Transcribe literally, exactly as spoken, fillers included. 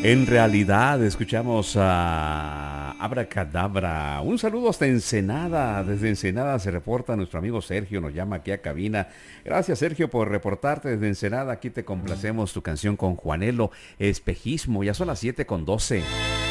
En realidad, escuchamos a Abracadabra. Un saludo hasta Ensenada. Desde Ensenada se reporta nuestro amigo Sergio, nos llama aquí a cabina. Gracias, Sergio, por reportarte desde Ensenada. Aquí te complacemos tu canción con Juanelo, Espejismo. Ya son las siete con doce.